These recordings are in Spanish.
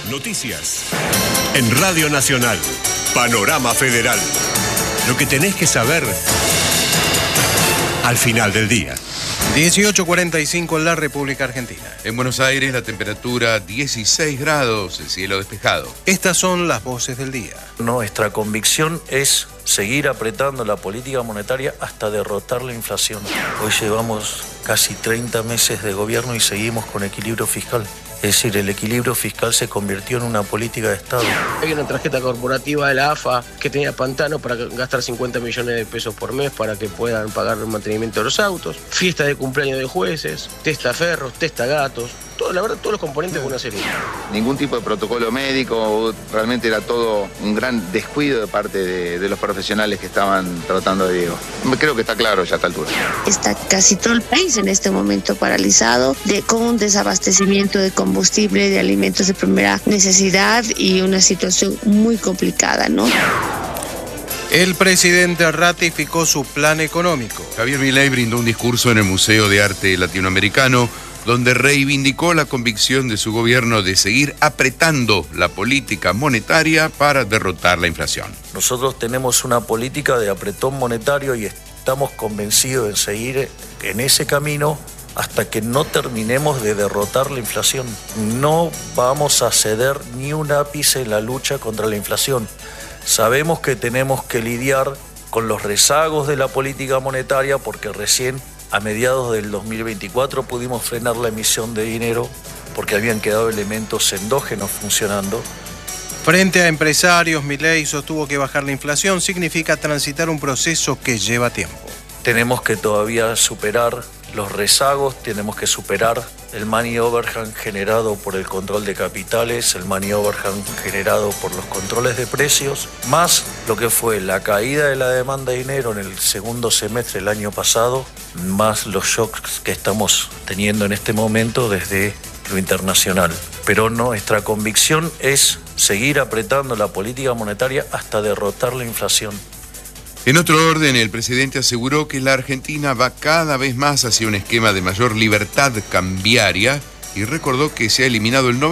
Noticias. En Radio Nacional. Panorama Federal. Lo que tenés que saber al final del día. 18:45 en la República Argentina. En Buenos Aires la temperatura 16 grados, el cielo despejado. Estas son las voces del día. Nuestra convicción es seguir apretando la política monetaria hasta derrotar la inflación. Hoy llevamos casi 30 meses de gobierno y seguimos con equilibrio fiscal. Es decir, el equilibrio fiscal se convirtió en una política de Estado. Hay una tarjeta corporativa de la AFA que tenía Pantano para gastar 50 millones de pesos por mes para que puedan pagar el mantenimiento de los autos, fiesta de cumpleaños de jueces, testaferros, testagatos, todo, la verdad, todos los componentes de una serie. Ningún tipo de protocolo médico, realmente era todo un gran descuido de parte de los profesionales que estaban tratando de Diego. Creo que está claro ya a esta altura. Está casi todo el país en este momento paralizado, con un desabastecimiento de combustible, de alimentos de primera necesidad y una situación muy complicada, ¿no? El presidente ratificó su plan económico. Javier Milei brindó un discurso en el Museo de Arte Latinoamericano donde reivindicó la convicción de su gobierno de seguir apretando la política monetaria para derrotar la inflación. Nosotros tenemos una política de apretón monetario y estamos convencidos de seguir en ese camino hasta que no terminemos de derrotar la inflación. No vamos a ceder ni un ápice en la lucha contra la inflación. Sabemos que tenemos que lidiar con los rezagos de la política monetaria porque recién a mediados del 2024 pudimos frenar la emisión de dinero porque habían quedado elementos endógenos funcionando. Frente a empresarios, Milei sostuvo que bajar la inflación significa transitar un proceso que lleva tiempo. Tenemos que todavía superar los rezagos, tenemos que superar el money overhang generado por el control de capitales, el money overhang generado por los controles de precios, más lo que fue la caída de la demanda de dinero en el segundo semestre del año pasado, más los shocks que estamos teniendo en este momento desde lo internacional. Pero nuestra convicción es seguir apretando la política monetaria hasta derrotar la inflación. En otro orden, el presidente aseguró que la Argentina va cada vez más hacia un esquema de mayor libertad cambiaria y recordó que se ha eliminado el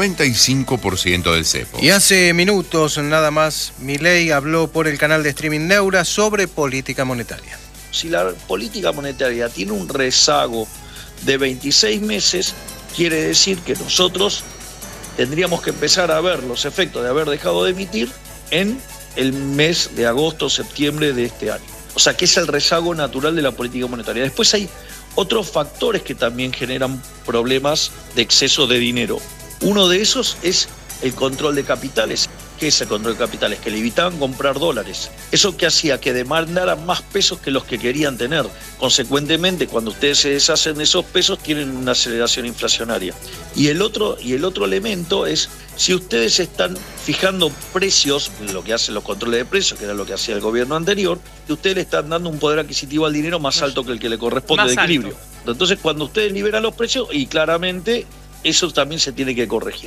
95% del cepo. Y hace minutos nada más, Milei habló por el canal de streaming Neura sobre política monetaria. Si la política monetaria tiene un rezago de 26 meses, quiere decir que nosotros tendríamos que empezar a ver los efectos de haber dejado de emitir en el mes de agosto, septiembre de este año. O sea, que es el rezago natural de la política monetaria. Después hay otros factores que también generan problemas de exceso de dinero. Uno de esos es el control de capitales. ¿Qué es el control de capitales? Que le evitaban comprar dólares. Eso que hacía que demandaran más pesos que los que querían tener. Consecuentemente, cuando ustedes se deshacen de esos pesos, tienen una aceleración inflacionaria. Y el otro elemento es, si ustedes están fijando precios, lo que hacen los controles de precios, que era lo que hacía el gobierno anterior, que ustedes le están dando un poder adquisitivo al dinero más alto que el que le corresponde de equilibrio. Entonces, cuando ustedes liberan los precios, y claramente eso también se tiene que corregir.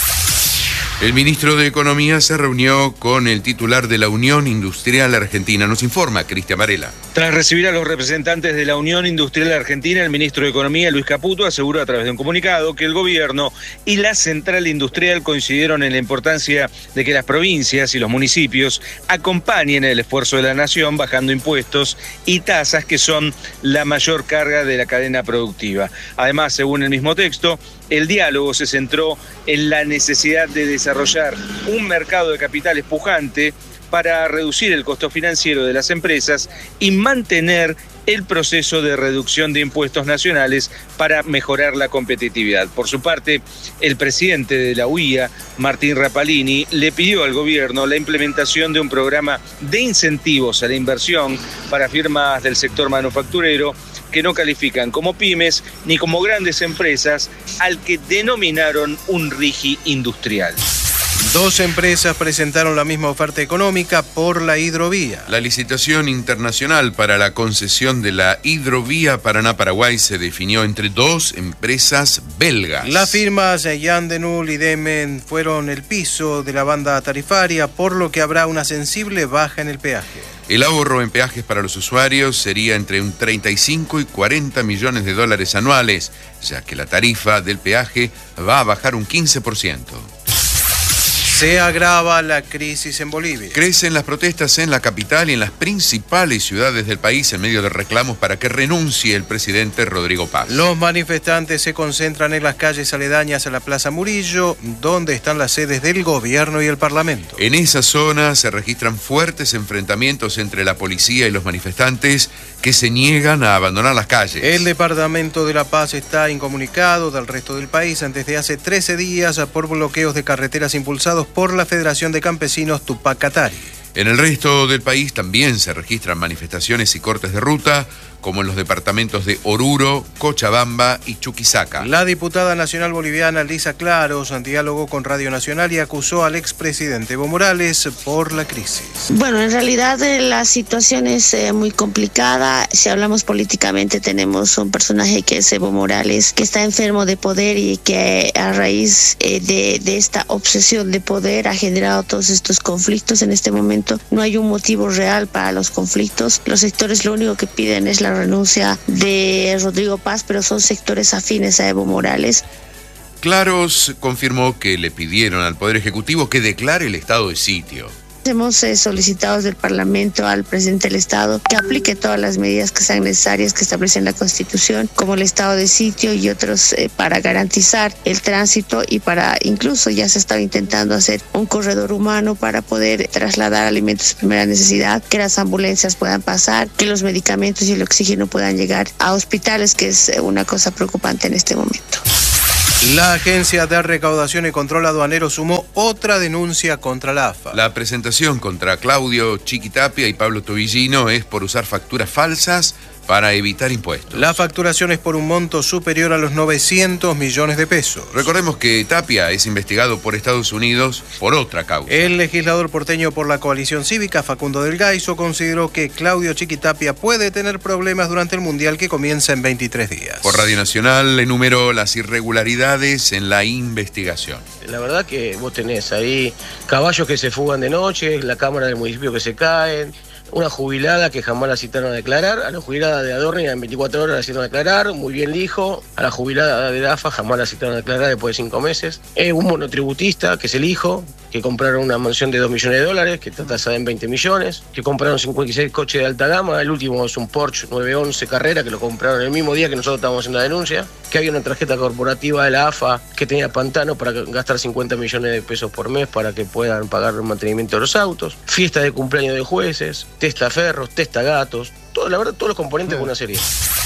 El ministro de Economía se reunió con el titular de la Unión Industrial Argentina. Nos informa Cristian Varela. Tras recibir a los representantes de la Unión Industrial Argentina, el ministro de Economía, Luis Caputo, aseguró a través de un comunicado que el gobierno y la central industrial coincidieron en la importancia de que las provincias y los municipios acompañen el esfuerzo de la nación bajando impuestos y tasas que son la mayor carga de la cadena productiva. Además, según el mismo texto, el diálogo se centró en la necesidad de desarrollar un mercado de capitales pujante para reducir el costo financiero de las empresas y mantener el proceso de reducción de impuestos nacionales para mejorar la competitividad. Por su parte, el presidente de la UIA, Martín Rapalini, le pidió al gobierno la implementación de un programa de incentivos a la inversión para firmas del sector manufacturero que no califican como pymes ni como grandes empresas, al que denominaron un RIGI industrial. Dos empresas presentaron la misma oferta económica por la hidrovía. La licitación internacional para la concesión de la hidrovía Paraná-Paraguay se definió entre dos empresas belgas. Las firmas Jan de Null y Demen fueron el piso de la banda tarifaria, por lo que habrá una sensible baja en el peaje. El ahorro en peajes para los usuarios sería entre un 35 y 40 millones de dólares anuales, ya que la tarifa del peaje va a bajar un 15%. Se agrava la crisis en Bolivia. Crecen las protestas en la capital y en las principales ciudades del país en medio de reclamos para que renuncie el presidente Rodrigo Paz. Los manifestantes se concentran en las calles aledañas a la Plaza Murillo, donde están las sedes del gobierno y el parlamento. En esa zona se registran fuertes enfrentamientos entre la policía y los manifestantes que se niegan a abandonar las calles. El Departamento de La Paz está incomunicado del resto del país desde hace 13 días por bloqueos de carreteras impulsados por la Federación de Campesinos Tupac Katari. En el resto del país también se registran manifestaciones y cortes de ruta, como en los departamentos de Oruro, Cochabamba y Chuquisaca. La diputada nacional boliviana Lisa Claros dialogó con Radio Nacional y acusó al expresidente Evo Morales por la crisis. Bueno, en realidad la situación es muy complicada. Si hablamos políticamente, tenemos un personaje que es Evo Morales, que está enfermo de poder y que a raíz de esta obsesión de poder ha generado todos estos conflictos. En este momento no hay un motivo real para los conflictos. Los sectores lo único que piden es la renuncia de Rodrigo Paz, pero son sectores afines a Evo Morales. Claros confirmó que le pidieron al Poder Ejecutivo que declare el estado de sitio. Hemos solicitado desde el Parlamento al presidente del Estado que aplique todas las medidas que sean necesarias que establecen la Constitución, como el estado de sitio y otros, para garantizar el tránsito y para, incluso ya se estaba intentando hacer un corredor humano para poder trasladar alimentos de primera necesidad, que las ambulancias puedan pasar, que los medicamentos y el oxígeno puedan llegar a hospitales, que es una cosa preocupante en este momento. La Agencia de Recaudación y Control Aduanero sumó otra denuncia contra la AFA. La presentación contra Claudio Chiquitapia y Pablo Tobillino es por usar facturas falsas para evitar impuestos. La facturación es por un monto superior a los 900 millones de pesos. Recordemos que Tapia es investigado por Estados Unidos por otra causa. El legislador porteño por la coalición cívica, Facundo del Gaizo, consideró que Claudio Chiquitapia puede tener problemas durante el Mundial que comienza en 23 días. Por Radio Nacional enumeró las irregularidades en la investigación. La verdad que vos tenés ahí caballos que se fugan de noche, la cámara del municipio que se caen, una jubilada que jamás la citaron a declarar, a la jubilada de Adorni en 24 horas la citaron a declarar, muy bien dijo, a la jubilada de AFA jamás la citaron a declarar después de 5 meses, un monotributista que es el hijo, que compraron una mansión de $2 millones, que está tasada en 20 millones, que compraron 56 coches de alta gama, el último es un Porsche 911 Carrera que lo compraron el mismo día que nosotros estábamos haciendo la denuncia, que había una tarjeta corporativa de la AFA que tenía Pantano para gastar 50 millones de pesos por mes para que puedan pagar el mantenimiento de los autos, fiesta de cumpleaños de jueces, testaferros, testagatos, la verdad todos los componentes de una serie.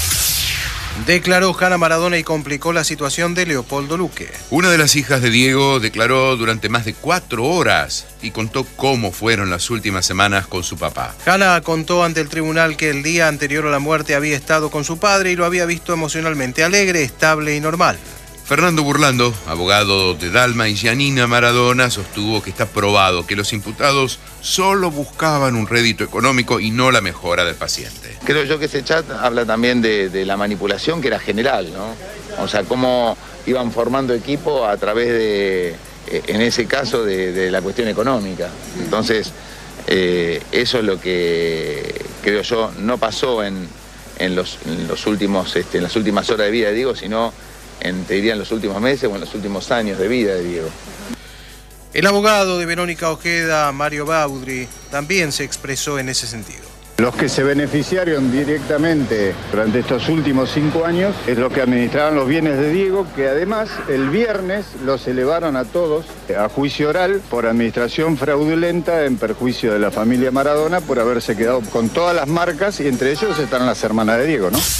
Declaró Hanna Maradona y complicó la situación de Leopoldo Luque. Una de las hijas de Diego declaró durante más de 4 horas y contó cómo fueron las últimas semanas con su papá. Hanna contó ante el tribunal que el día anterior a la muerte había estado con su padre y lo había visto emocionalmente alegre, estable y normal. Fernando Burlando, abogado de Dalma y Giannina Maradona, sostuvo que está probado que los imputados solo buscaban un rédito económico y no la mejora del paciente. Creo yo que ese chat habla también de la manipulación que era general, ¿no? O sea, cómo iban formando equipo a través de, en ese caso, de la cuestión económica. Entonces, eso es lo que creo yo no pasó en las últimas horas de vida de Diego, sino te diría en los últimos meses o en los últimos años de vida de Diego. El abogado de Verónica Ojeda, Mario Baudry, también se expresó en ese sentido. Los que se beneficiaron directamente durante estos últimos 5 años es los que administraban los bienes de Diego, que además el viernes los elevaron a todos a juicio oral por administración fraudulenta en perjuicio de la familia Maradona por haberse quedado con todas las marcas y entre ellos están las hermanas de Diego, ¿no?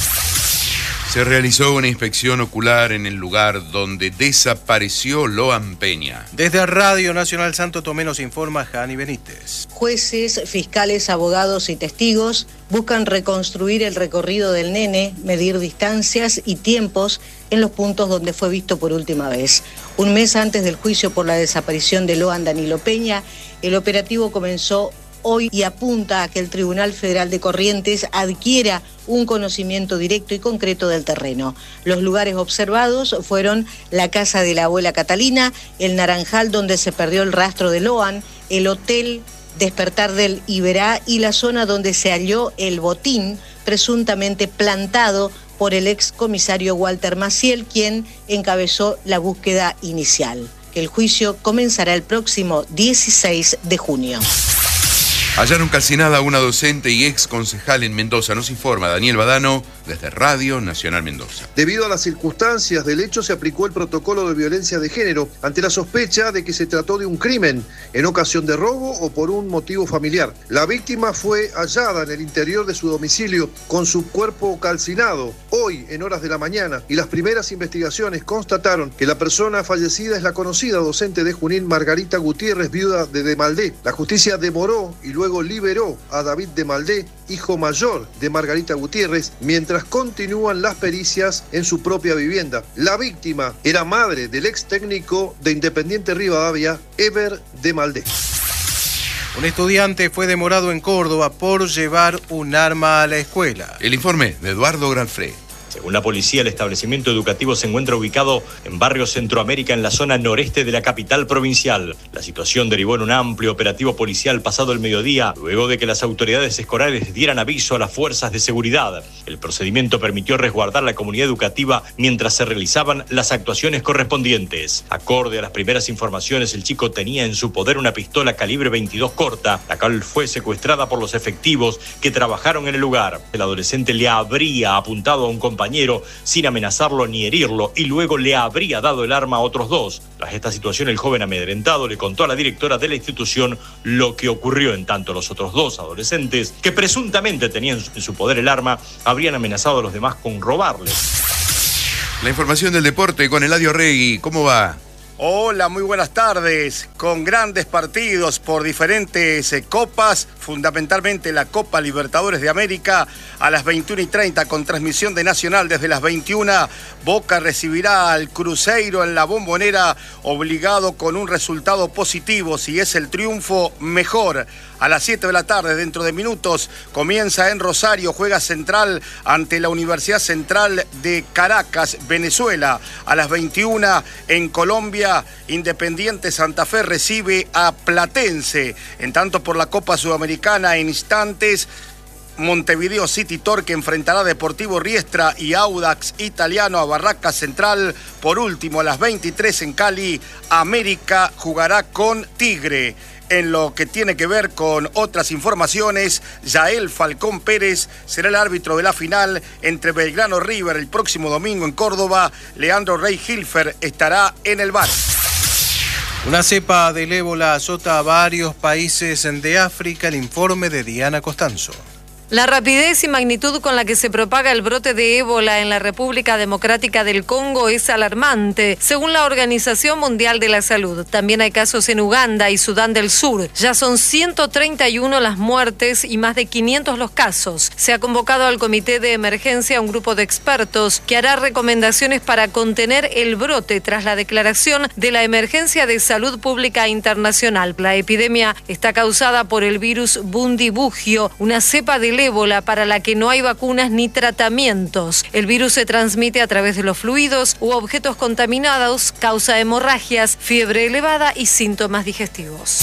Se realizó una inspección ocular en el lugar donde desapareció Loan Peña. Desde Radio Nacional Santo Tomé nos informa Jani Benítez. Jueces, fiscales, abogados y testigos buscan reconstruir el recorrido del nene, medir distancias y tiempos en los puntos donde fue visto por última vez. Un mes antes del juicio por la desaparición de Loan Danilo Peña, el operativo comenzó hoy y apunta a que el Tribunal Federal de Corrientes adquiera un conocimiento directo y concreto del terreno. Los lugares observados fueron la casa de la abuela Catalina, el Naranjal donde se perdió el rastro de Loan, el hotel Despertar del Iberá y la zona donde se halló el botín presuntamente plantado por el excomisario Walter Maciel, quien encabezó la búsqueda inicial. que el juicio comenzará el próximo 16 de junio. Hallaron calcinada a una docente y ex concejal en Mendoza. Nos informa Daniel Badano desde Radio Nacional Mendoza. Debido a las circunstancias del hecho, se aplicó el protocolo de violencia de género ante la sospecha de que se trató de un crimen en ocasión de robo o por un motivo familiar. La víctima fue hallada en el interior de su domicilio con su cuerpo calcinado hoy en horas de la mañana, y las primeras investigaciones constataron que la persona fallecida es la conocida docente de Junín Margarita Gutiérrez, viuda de Demaldé. La justicia demoró y luego liberó a David Demaldé, hijo mayor de Margarita Gutiérrez, mientras continúan las pericias en su propia vivienda. La víctima era madre del ex técnico de Independiente Rivadavia, Ever Demaldé. Un estudiante fue demorado en Córdoba por llevar un arma a la escuela. El informe de Eduardo Granfré. Según la policía, el establecimiento educativo se encuentra ubicado en Barrio Centroamérica, en la zona noreste de la capital provincial. La situación derivó en un amplio operativo policial pasado el mediodía, luego de que las autoridades escolares dieran aviso a las fuerzas de seguridad. El procedimiento permitió resguardar la comunidad educativa mientras se realizaban las actuaciones correspondientes. Acorde a las primeras informaciones, el chico tenía en su poder una pistola calibre 22 corta, la cual fue secuestrada por los efectivos que trabajaron en el lugar. El adolescente le habría apuntado a un compañero sin amenazarlo ni herirlo, y luego le habría dado el arma a otros dos. Tras esta situación, el joven amedrentado le contó a la directora de la institución lo que ocurrió. En tanto, los otros dos adolescentes, que presuntamente tenían en su poder el arma, habrían amenazado a los demás con robarles. La información del deporte con Eladio Regui. ¿Cómo va? Hola, muy buenas tardes. Con grandes partidos por diferentes copas, fundamentalmente la Copa Libertadores de América, a las 21:30 con transmisión de Nacional desde las 21. Boca recibirá al Cruzeiro en la Bombonera, obligado con un resultado positivo. Si es el triunfo, mejor. A las 7 de la tarde, dentro de minutos, comienza en Rosario, juega Central ante la Universidad Central de Caracas, Venezuela. A las 21 en Colombia, Independiente Santa Fe recibe a Platense. En tanto, por la Copa Sudamericana, en instantes, Montevideo City Torque enfrentará a Deportivo Riestra y Audax Italiano a Barracas Central. Por último, a las 23 en Cali, América jugará con Tigre. En lo que tiene que ver con otras informaciones, Yael Falcón Pérez será el árbitro de la final entre Belgrano River el próximo domingo en Córdoba. Leandro Rey Hilfer estará en el VAR. Una cepa del ébola azota a varios países de África. El informe de Diana Costanzo. La rapidez y magnitud con la que se propaga el brote de ébola en la República Democrática del Congo es alarmante, según la Organización Mundial de la Salud. También hay casos en Uganda y Sudán del Sur. Ya son 131 las muertes y más de 500 los casos. Se ha convocado al Comité de Emergencia un grupo de expertos que hará recomendaciones para contener el brote tras la declaración de la Emergencia de Salud Pública Internacional. La epidemia está causada por el virus Bundibugyo, una cepa del ébola para la que no hay vacunas ni tratamientos. El virus se transmite a través de los fluidos u objetos contaminados, causa hemorragias, fiebre elevada y síntomas digestivos.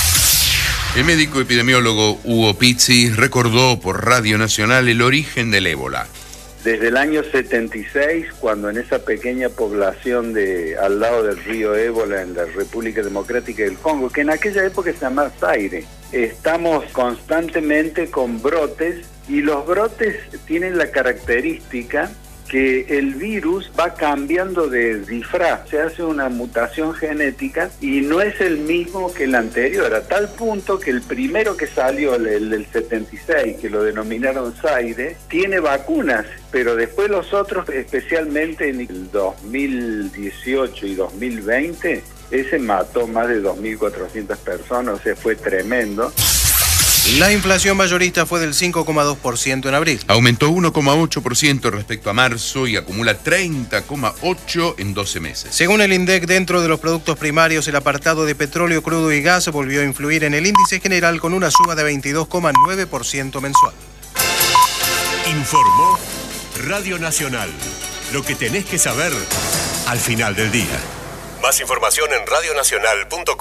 El médico epidemiólogo Hugo Pizzi recordó por Radio Nacional el origen del ébola. Desde el año 76, cuando en esa pequeña población al lado del río Ébola, en la República Democrática del Congo, que en aquella época se llamaba Zaire, estamos constantemente con brotes, y los brotes tienen la característica que el virus va cambiando de disfraz, se hace una mutación genética y no es el mismo que el anterior, a tal punto que el primero que salió, el del 76, que lo denominaron Zaire, tiene vacunas, pero después los otros, especialmente en el 2018 y 2020, ese mató más de 2.400 personas, o sea, fue tremendo. La inflación mayorista fue del 5,2% en abril. Aumentó 1,8% respecto a marzo y acumula 30,8% en 12 meses. Según el INDEC, dentro de los productos primarios, el apartado de petróleo crudo y gas volvió a influir en el índice general con una suba de 22,9% mensual. Informó Radio Nacional. Lo que tenés que saber al final del día. Más información en radionacional.com.